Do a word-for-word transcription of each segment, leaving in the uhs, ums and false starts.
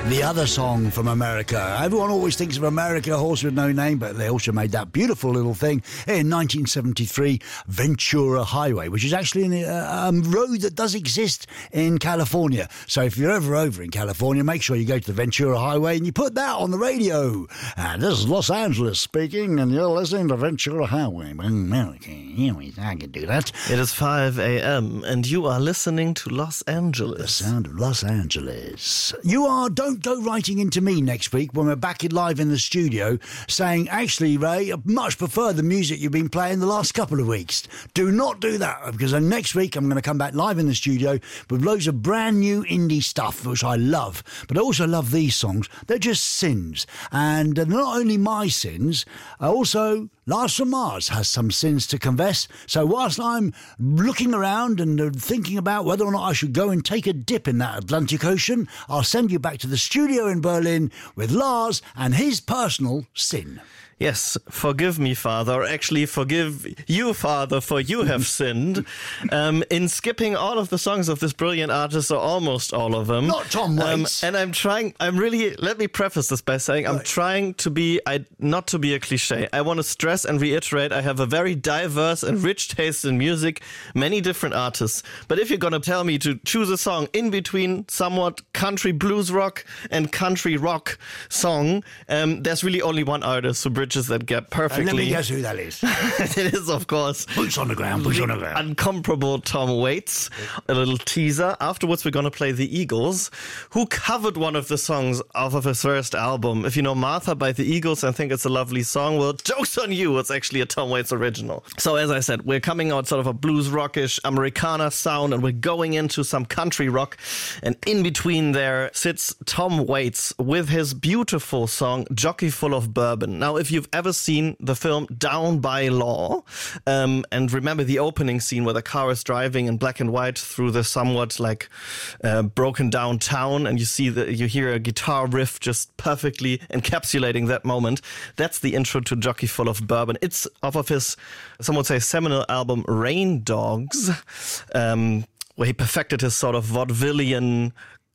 the other song from America. Everyone always thinks of America, Horse with No Name, but they also made that beautiful little thing in nineteen seventy-three, Ventura Highway, which is actually a um, road that does exist in California. So if you're ever over in California, make sure you go to the Ventura Highway and you put that on the radio. And this is Los Angeles speaking, and you're listening to Ventura Highway. America, I can do that. It is five a.m. and you are listening to Los Angeles. The sound of Los Angeles. You are, don't go writing into me next week when we're back in live in the studio saying, actually, Ray, I much prefer the music you've been playing the last couple of weeks. Do not do that, because next week I'm going to come back live in the studio with loads of brand new indie stuff, which I love. But I also love these songs. They're just sins. And they're not only my sins, also Lars from Mars has some sins to confess. So whilst I'm looking around and thinking about whether or not I should go and take a dip in that Atlantic Ocean, I'll send you back to the studio in Berlin with Lars and his personal sin. Yes, forgive me, Father, or actually forgive you, Father, for you have sinned um, in skipping all of the songs of this brilliant artist, or almost all of them. Not Tom Waits. Um, and I'm trying, I'm really, let me preface this by saying I'm right. trying to be, I not to be a cliche. I want to stress and reiterate I have a very diverse and rich taste in music, many different artists. But if you're going to tell me to choose a song in between somewhat country blues rock and country rock song, um, there's really only one artist who bridges that gap perfectly. And let me guess who that is. It is, of course, Boots on the ground, boots on the ground. Uncomparable Tom Waits. A little teaser. Afterwards, we're going to play the Eagles, who covered one of the songs off of his first album. If you know Martha by the Eagles and think it's a lovely song, well, joke's on you. It's actually a Tom Waits original. So as I said, we're coming out sort of a blues rockish Americana sound, and we're going into some country rock. And in between there sits Tom Waits with his beautiful song, Jockey Full of Bourbon. Now, if you've ever seen the film Down by Law, um, and remember the opening scene where the car is driving in black and white through the somewhat like uh, broken down town, and you see that you hear a guitar riff just perfectly encapsulating that moment. That's the intro to Jockey Full of Bourbon. It's off of his, some would say, seminal album Rain Dogs, um, where he perfected his sort of vaudevillian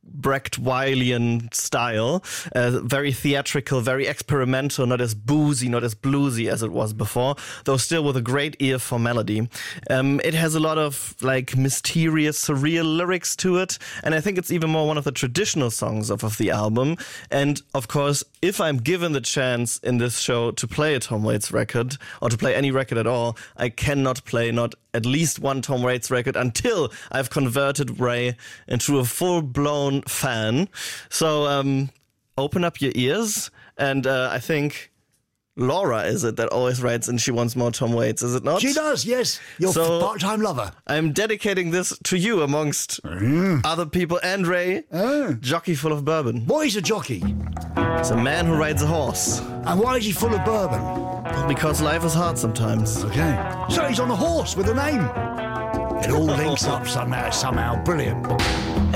Brecht-Wylian style, uh, very theatrical, very experimental, not as boozy, not as bluesy as it was before, though still with a great ear for melody. Um, it has a lot of like mysterious, surreal lyrics to it, and I think it's even more one of the traditional songs of, of the album. And of course, if I'm given the chance in this show to play a Tom Waits record, or to play any record at all, I cannot play not at least one Tom Waits record until I've converted Ray into a full-blown fan. So um, open up your ears, and uh, I think Laura is it that always writes and she wants more Tom Waits, is it not? She does, yes. Your So- part-time lover. I'm dedicating this to you amongst Mm. other people, and Ray, Oh. Jockey Full of Bourbon. Why is a jockey? It's a man who rides a horse, And why is he full of bourbon? because life is hard sometimes. Okay. So he's on a horse with a name. It all links up somehow, somehow. Brilliant.